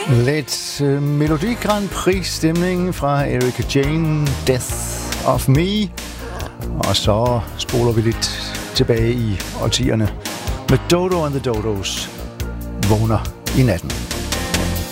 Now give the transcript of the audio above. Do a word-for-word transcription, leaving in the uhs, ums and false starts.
Lidt uh, Melodi Grand Prix stemning fra Erika Jane, Death of Me. Og så spoler vi lidt tilbage i årtierne med Dodo and the Dodos, Vågner i natten.